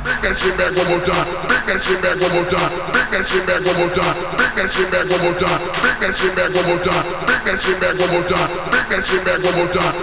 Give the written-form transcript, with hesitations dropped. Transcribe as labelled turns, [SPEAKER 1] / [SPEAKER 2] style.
[SPEAKER 1] Bring that shit back one more time. Bring that shit back one more time. Bring that shit back one more time. Bring that shit back one more time. Bring that shit back one more time. Bring that shit back one more time. Bring that shit back one more time.